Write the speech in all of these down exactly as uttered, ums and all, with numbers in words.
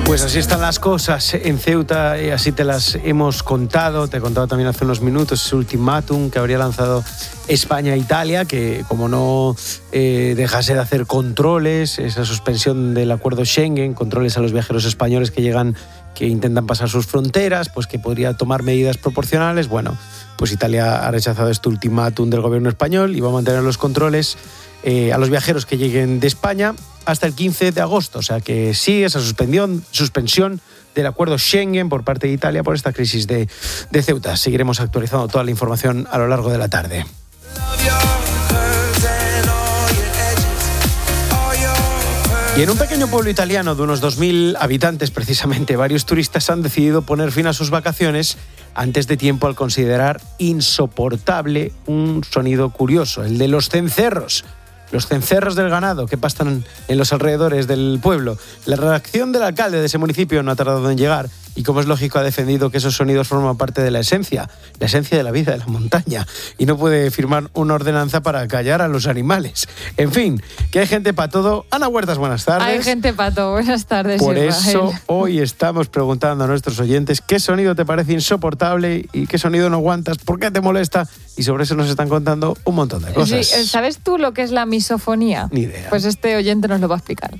Pues así están las cosas en Ceuta y así te las hemos contado. Te he contado también hace unos minutos ese ultimátum que habría lanzado España e Italia, que como no eh, dejase de hacer controles, esa suspensión del acuerdo Schengen, controles a los viajeros españoles que llegan, que intentan pasar sus fronteras, pues que podría tomar medidas proporcionales. Bueno, pues Italia ha rechazado este ultimátum del gobierno español y va a mantener los controles eh, a los viajeros que lleguen de España hasta el quince de agosto, o sea que sí, esa suspensión, suspensión del acuerdo Schengen por parte de Italia por esta crisis de, de Ceuta. Seguiremos actualizando toda la información a lo largo de la tarde. Y en un pequeño pueblo italiano de unos dos mil habitantes, precisamente, varios turistas han decidido poner fin a sus vacaciones antes de tiempo al considerar insoportable un sonido curioso, el de los cencerros. Los cencerros del ganado que pastan en los alrededores del pueblo. La reacción del alcalde de ese municipio no ha tardado en llegar y, como es lógico, ha defendido que esos sonidos forman parte de la esencia, la esencia de la vida de la montaña, y no puede firmar una ordenanza para callar a los animales. En fin, que hay gente para todo. Ana Huertas, buenas tardes. Hay gente para todo, buenas tardes. Por Israel. eso hoy estamos preguntando a nuestros oyentes qué sonido te parece insoportable y qué sonido no aguantas, por qué te molesta, y sobre eso nos están contando un montón de cosas. Sí, ¿sabes tú lo que es la misofonía? Ni idea. Pues este oyente nos lo va a explicar.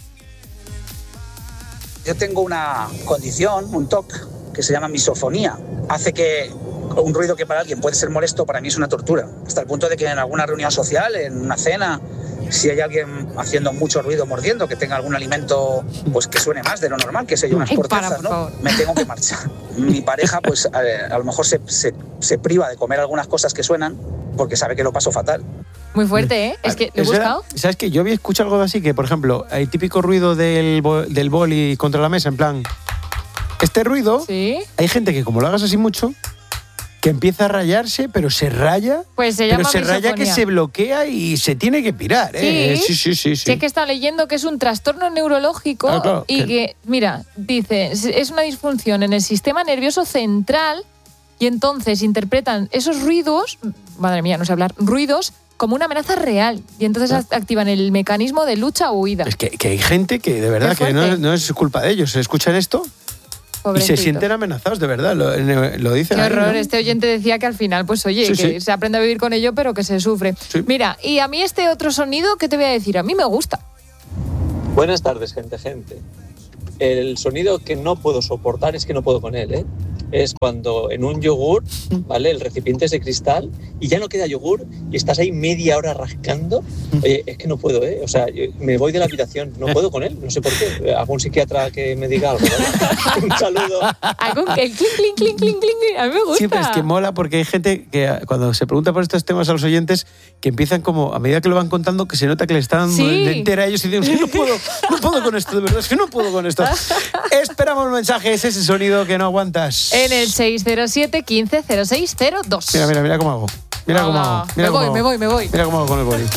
Yo tengo una condición, un T O C, que se llama misofonía. Hace que un ruido que para alguien puede ser molesto, para mí es una tortura. Hasta el punto de que en alguna reunión social, en una cena, si hay alguien haciendo mucho ruido, mordiendo, que tenga algún alimento pues que suene más de lo normal, que se unas Ay, cortezas, para, por ¿no? favor. Me tengo que marchar. Mi pareja, pues a, a lo mejor se, se, se priva de comer algunas cosas que suenan porque sabe que lo paso fatal. Muy fuerte, ¿eh? Es que lo he ¿Es verdad? buscado. ¿Sabes qué? Yo había escuchado algo así, que por ejemplo, hay típico ruido del, bo- del boli contra la mesa, en plan, este ruido, Sí. hay gente que como lo hagas así mucho, que empieza a rayarse, pero se raya, Pues se pero llama se raya que misofonía. se bloquea y se tiene que pirar, ¿eh? Sí. Sí, sí, sí, sí. Si es que está leyendo que es un trastorno neurológico Ah, claro, y que- que, mira, dice, es una disfunción en el sistema nervioso central y entonces interpretan esos ruidos, madre mía, no sé hablar, ruidos como una amenaza real y entonces Ah. activan el mecanismo de lucha o huida. Es que, que hay gente que de verdad Qué que no, fuerte. no es culpa de ellos, se escuchan esto y Pobrecito. se sienten amenazados, de verdad, lo, lo dicen. Qué ahí, horror. ¿no? Este oyente decía que al final, pues oye, Sí, que sí. se aprende a vivir con ello, pero que se sufre. Sí. Mira, y a mí este otro sonido, ¿qué te voy a decir? A mí me gusta. Buenas tardes, gente, gente. El sonido que no puedo soportar es que no puedo con él, ¿eh? Es cuando en un yogur, ¿vale? El recipiente es de cristal y ya no queda yogur y estás ahí media hora rascando. Oye, es que no puedo, ¿eh? O sea, yo me voy de la habitación, no puedo con él, no sé por qué. Algún psiquiatra que me diga algo, ¿vale? Un saludo. Algo, el clink, clink, clink, clink, clink, a mí me gusta. Sí, pero es que mola porque hay gente que cuando se pregunta por estos temas a los oyentes que empiezan como, a medida que lo van contando, que se nota que le están dando Sí. de entera a ellos y dicen, es que no puedo, no puedo con esto, de verdad, es que no puedo con esto. Esperamos mensajes, ese sonido que no aguantas. En el seis cero siete, uno cinco cero seis cero dos. Mira, mira, mira cómo hago. Mira cómo Ah, hago. Mira me cómo voy, hago. me voy, me voy. Mira cómo hago con el boli.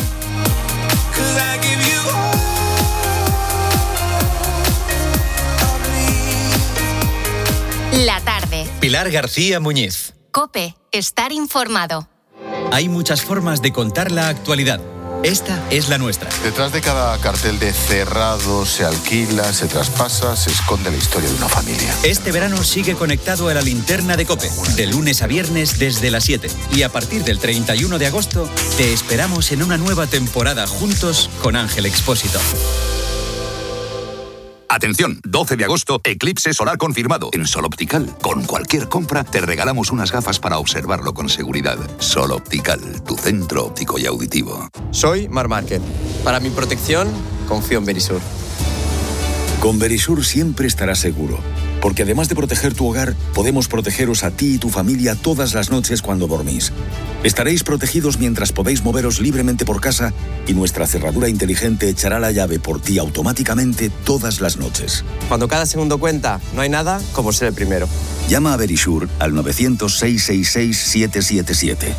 La tarde. Pilar García Muñiz. COPE. Estar informado. Hay muchas formas de contar la actualidad. Esta es la nuestra. Detrás de cada cartel de cerrado, se alquila, se traspasa, se esconde la historia de una familia. Este verano sigue conectado a la linterna de COPE, de lunes a viernes desde las siete. Y a partir del treinta y uno de agosto, te esperamos en una nueva temporada juntos con Ángel Expósito. Atención, doce de agosto, eclipse solar confirmado. En Sol Optical, con cualquier compra, te regalamos unas gafas para observarlo con seguridad. Sol Optical, tu centro óptico y auditivo. Soy Mar Márquez. Para mi protección, confío en Verisur. Con Verisur siempre estarás seguro, porque además de proteger tu hogar, podemos protegeros a ti y tu familia todas las noches cuando dormís. Estaréis protegidos mientras podéis moveros libremente por casa y nuestra cerradura inteligente echará la llave por ti automáticamente todas las noches. Cuando cada segundo cuenta, no hay nada como ser el primero. Llama a Verisur al nueve cero cero, seis seis seis, siete siete siete.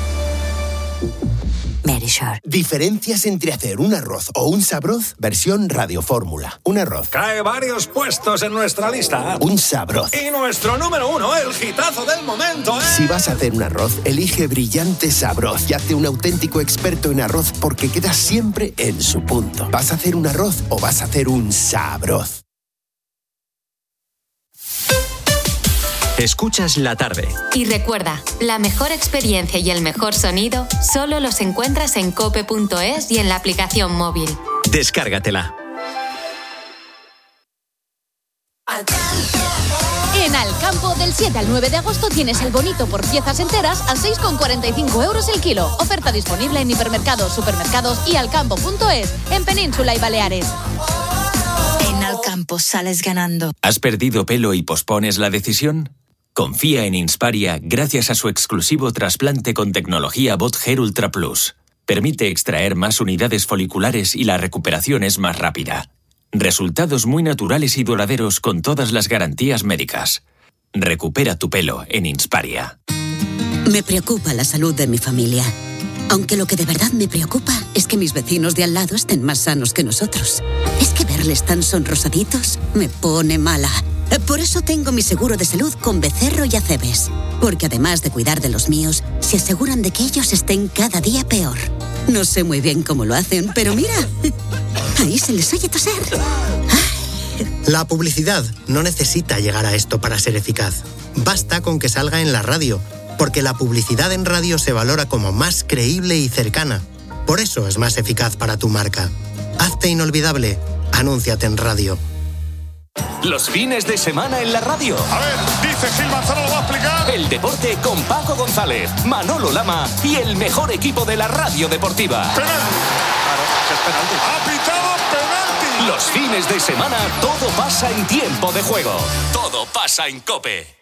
Verisur. Diferencias entre hacer un arroz o un sabroz, versión Radio Fórmula. Un arroz. Cae varios puestos en nuestra lista. Un sabroz. Y nuestro número uno, el hitazo del momento, ¿eh? Si vas a hacer un arroz, elige Brillante Sabroz y hazte un auténtico experto en arroz porque quedas siempre en su punto. ¿Vas a hacer un arroz o vas a hacer un sabroz? Escuchas La Tarde. Y recuerda, la mejor experiencia y el mejor sonido solo los encuentras en cope punto es y en la aplicación móvil. Descárgatela. En Alcampo, del siete al nueve de agosto tienes el bonito por piezas enteras a seis con cuarenta y cinco euros el kilo. Oferta disponible en hipermercados, supermercados y alcampo punto es en Península y Baleares. En Alcampo sales ganando. ¿Has perdido pelo y pospones la decisión? Confía en Insparia gracias a su exclusivo trasplante con tecnología Bot Hair Ultra Plus. Permite extraer más unidades foliculares y la recuperación es más rápida. Resultados muy naturales y duraderos con todas las garantías médicas. Recupera tu pelo en Insparia. Me preocupa la salud de mi familia. Aunque lo que de verdad me preocupa es que mis vecinos de al lado estén más sanos que nosotros. Es que verles tan sonrosaditos me pone mala. Por eso tengo mi seguro de salud con Becerro y Acebes. Porque además de cuidar de los míos, se aseguran de que ellos estén cada día peor. No sé muy bien cómo lo hacen, pero mira, ahí se les oye toser. La publicidad no necesita llegar a esto para ser eficaz. Basta con que salga en la radio, porque la publicidad en radio se valora como más creíble y cercana. Por eso es más eficaz para tu marca. Hazte inolvidable. Anúnciate en radio. Los fines de semana en la radio. A ver, dice Gil Manzano, lo va a explicar. El deporte con Paco González, Manolo Lama y el mejor equipo de la radio deportiva. Penalti. Claro, es penalti. Ha pitado penalti. Los fines de semana todo pasa en tiempo de juego. Todo pasa en COPE.